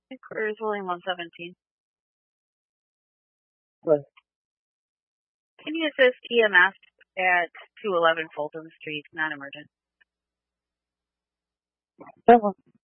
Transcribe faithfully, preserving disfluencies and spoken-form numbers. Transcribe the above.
Headquarters William one seventeen. What? Can you assist E M S at two eleven Fulton Street, non-emergent? Someone